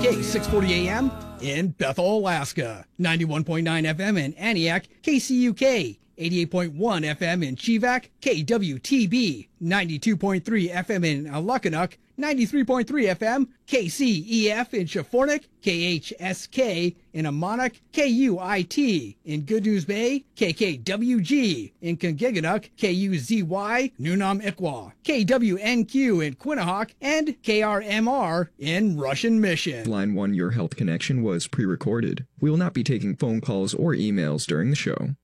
KCUK 640 AM in Bethel, Alaska. 91.9 FM in Antioch. KCUK 88.1 FM in Chivak. KWTB 92.3 FM in Alukkanuk. 93.3 FM, KCEF in Chafornik, KHSK in Amonuk, KUIT in Good News Bay, KKWG in Kongiganook, KUZY, Nunam-Ikwa, KWNQ in Quinnahock, and KRMR in Russian Mission. Line 1, your health connection was pre-recorded. We will not be taking phone calls or emails during the show.